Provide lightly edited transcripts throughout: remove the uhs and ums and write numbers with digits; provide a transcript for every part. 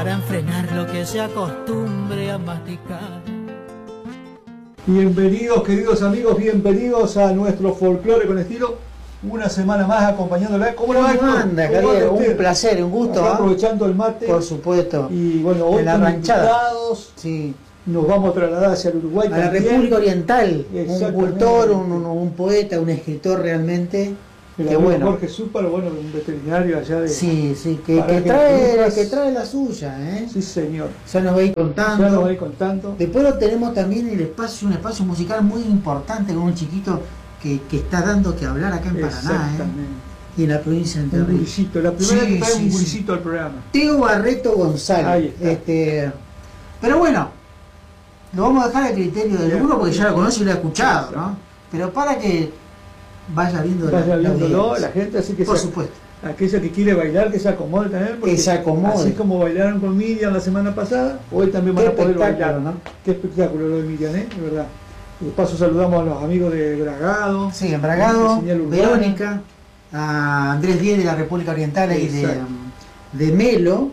para enfrenar lo que se acostumbre a masticar. Bienvenidos, queridos amigos, bienvenidos a nuestro Folclore con Estilo. Una semana más acompañándola. ¿Cómo le va? ¿Cómo anda, Javier? Un placer, un gusto. Acá aprovechando el mate. Por supuesto. Y bueno, hoy en la ranchada. Sí. Nos vamos a trasladar hacia el Uruguay. A la República Oriental. Un cultor, un poeta, un escritor realmente. Que bueno. Jorge Súparo, bueno, un veterinario allá de... Sí, que trae la suya, ¿eh? Sí, señor. Ya nos va a ir contando. Ya nos va a ir contando. Después lo tenemos también un espacio musical muy importante con un chiquito que está dando que hablar acá en Paraná, y en la provincia de Entre Ríos. Un gurisito, la primera vez que trae un gurisito al programa. Teo Barreto González. Ahí está. Pero bueno, lo vamos a dejar a criterio del uno porque ya lo conoce y lo ha escuchado, ¿no? Pero para que vaya viendo la gente, así que por supuesto. Aquella que quiere bailar, que se acomode también, porque que se acomode. Así como bailaron con Miriam la semana pasada, hoy también van a poder bailar, ¿no? Qué espectáculo lo de Miriam, de verdad. De paso saludamos a los amigos de Bragado. Sí, en Bragado, Verónica, a Andrés Díez de la República Oriental y de Melo.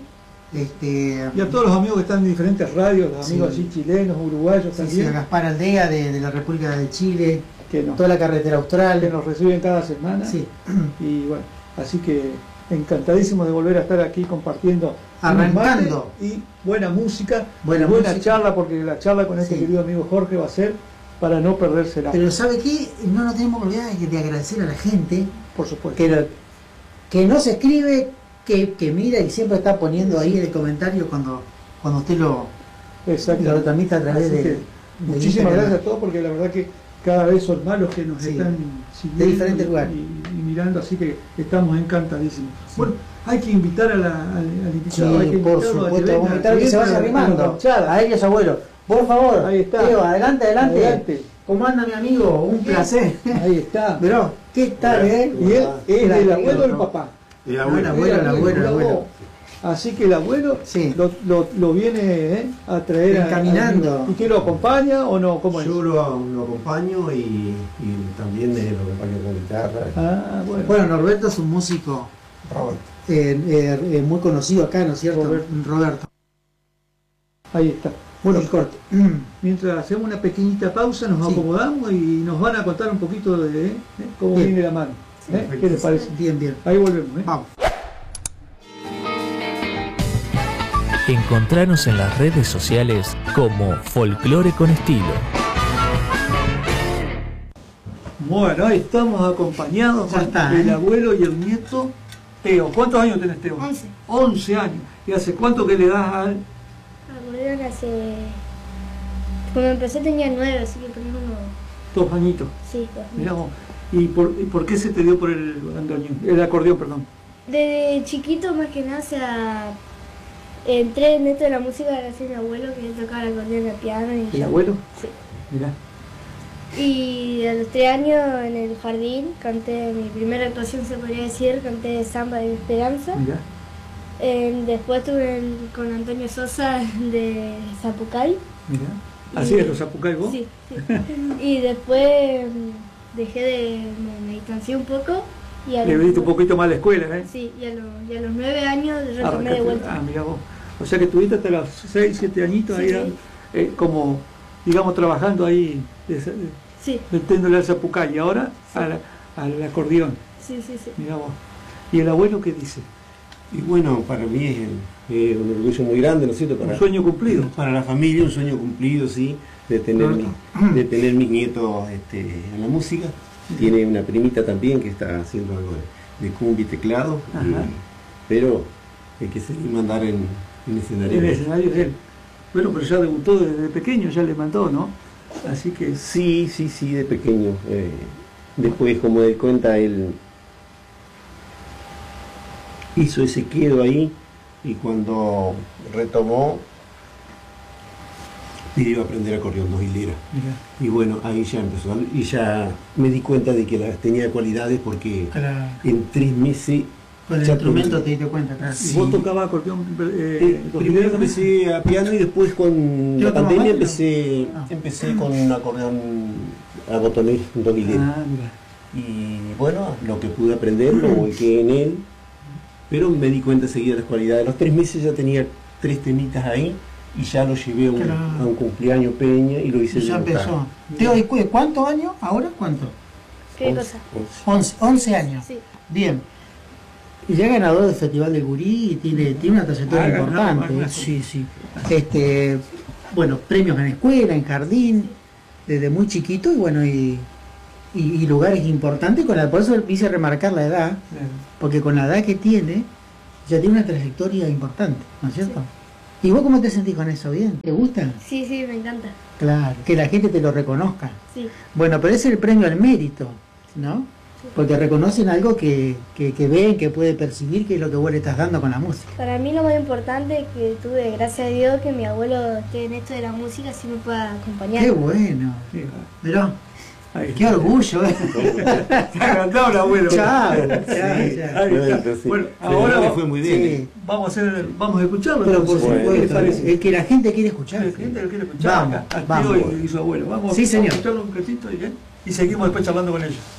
Y a todos los amigos que están en diferentes radios, los amigos así chilenos, uruguayos también. Sí, a Gaspar Aldea de la República de Chile, que toda la carretera austral. Que nos reciben cada semana. Sí. Y bueno, así que encantadísimo de volver a estar aquí compartiendo. Arrancando. Y buena música, buena charla, porque la charla con este querido amigo Jorge va a ser para no perdérsela. Pero ¿sabe qué? No nos tenemos que olvidar de agradecer a la gente. Por supuesto. Que no se escribe, que mira y siempre está poniendo ahí el comentario cuando usted lo transmite a través de muchísimas gracias a todos, porque la verdad que cada vez son más los que nos están siguiendo de diferentes lugares y mirando, así que estamos encantadísimos. Bueno, hay que invitar al invitado. Sí, por supuesto, vamos a invitar que se vaya arrimando a ellos, abuelo. Por favor, ahí está. Teo, adelante. ¿Cómo anda mi amigo? Un placer. Ahí está. Pero, ¿qué tal, Y él es el abuelo del papá. El abuelo. Así que el abuelo lo viene a traer encaminando. ¿Y qué lo acompaña o no? ¿Cómo Yo lo acompaño y también lo acompaño con guitarra. Bueno, Norberto es un músico muy conocido acá, ¿no es cierto? Roberto. Ahí está. Bueno, mientras hacemos una pequeñita pausa, nos acomodamos y nos van a contar un poquito de cómo viene la mano. ¿Qué les parece? Bien. Ahí volvemos. Vamos. Encontranos en las redes sociales como Folclore con Estilo. Bueno, ahí estamos acompañados del abuelo y el nieto Teo. ¿Cuántos años tenés, Teo? 11. 11 años. ¿Y hace cuánto que le das al...? Acordeón hace... Cuando empecé tenía 9, así que por unos... 2 añitos. Sí, 2 años. Mirá vos. ¿Y por qué se te dio por el acordeón, perdón? Desde chiquito, más que nada, entré en esto de la música gracias a mi abuelo, que él tocaba el acordeón, el piano. ¿El abuelo? Sí. Mirá. Y a los 3 años en el jardín canté mi primera actuación, se podría decir, canté Samba de Esperanza. Mirá. Después estuve con Antonio Sosa de Zapucay. Mirá. ¿Así es los Zapucay vos? Sí. Y después me distancié un poco. Le diste un poquito más a la escuela, Sí, y a los 9 años retorné de vuelta. Mirá vos. O sea que tuviste hasta los 6, 7 añitos ahí, como, digamos, trabajando ahí, metiéndole al Zapucay y ahora al acordeón. Sí. Mirá vos. ¿Y el abuelo qué dice? Y bueno, para mí es un orgullo muy grande, ¿no es cierto? Un sueño cumplido. Para la familia, un sueño cumplido, sí, de tener mis nietos en la música. Tiene una primita también que está haciendo algo de cumbia y teclado, pero hay que seguir mandar en escenario. En el escenario es él. Bueno, pero ya debutó desde pequeño, ya le mandó, ¿no? Así que... Sí, de pequeño. Después, como de cuenta, él hizo ese quedo ahí y cuando retomó pidió aprender acordeón 2 hileras. Y bueno, ahí ya empezó y ya me di cuenta de que tenía cualidades porque en 3 meses con el instrumento te diste cuenta, claro. Sí. ¿Vos tocabas acordeón? Primero empecé a piano y después con la pandemia empecé con un acordeón a botones 2 hileras. Y bueno, lo que pude aprender lo volqué en él, pero me di cuenta enseguida de las cualidades. A los 3 meses ya tenía 3 temitas ahí y ya lo llevé a un cumpleaños Peña y lo hice. Y ya empezó. Teo, ¿y cuántos años? ¿Ahora cuánto? ¿Qué cosa? 11 años. Sí. Bien. Y ya ganador del Festival de Gurí y tiene una trayectoria importante. Sí, sí. Bueno, premios en escuela, en jardín, desde muy chiquito y bueno, y lugares importantes. Por eso hice remarcar la edad, porque con la edad que tiene, ya tiene una trayectoria importante, ¿no es cierto? Sí. ¿Y vos cómo te sentís con eso? ¿Bien? ¿Te gusta? Sí, sí, me encanta. Claro, que la gente te lo reconozca. Sí. Bueno, pero ese es el premio al mérito, ¿no? Porque reconocen algo que ven, que puede percibir, que es lo que vos le estás dando con la música. Para mí lo más importante que tuve, gracias a Dios, que mi abuelo esté en esto de la música, así me pueda acompañar. ¡Qué bueno! Mirá, qué orgullo, ¿eh? Te ha agrandado el abuelo. Chao, Bueno, ahora fue muy bien. Sí. vamos a escucharlo. Pero por entonces. supuesto, ¿Qué te parece? el que la gente quiere escuchar. La gente lo quiere escuchar. Vamos, A vamos. Tío y su abuelo. Vamos Sí, señor. a escucharlo un cachito y seguimos después charlando con ellos.